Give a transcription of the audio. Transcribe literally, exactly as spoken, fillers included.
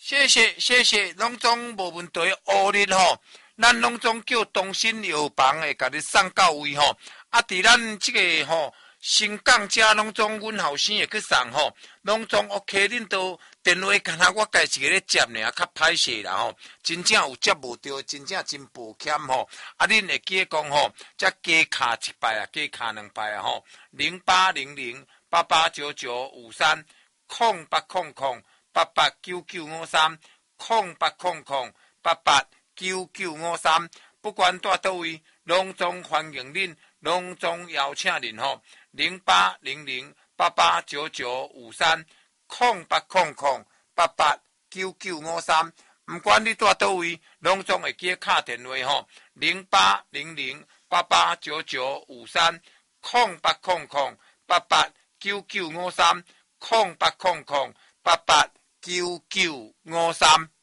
谢谢谢谢，拢总无问题。乌日吼，咱拢总叫东新药房会甲你送到位吼。啊，伫咱即个吼新港遮拢总阮后生会去送吼，拢总 OK。恁都电话干那我家一个咧接尔，较歹势啦吼。真正有接无着，真正真抱歉吼。啊，恁会记讲吼，则加卡一摆啊，加卡两摆啊吼。零八零零八八九九五三空八空空。八八九九五三空八空空八八九九五三，不管在倒位，拢总欢迎恁，拢总邀请恁吼。零八零零八八九九五三空八空空八八九九五三，不管你在倒位，拢总会记打电话吼。零八零零八八九九五三空八空空八八九九五三空八空空八八。九九五三。